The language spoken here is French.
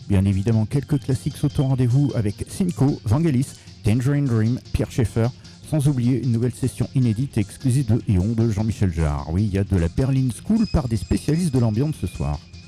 Bien évidemment, quelques classiques sautent au rendez-vous avec Cinco, Vangelis, Tangerine Dream, Pierre Schaeffer, sans oublier une nouvelle session inédite et exclusive de Eon de Jean-Michel Jarre. Oui, il y a de la Berlin School par des spécialistes de l'ambiance ce soir.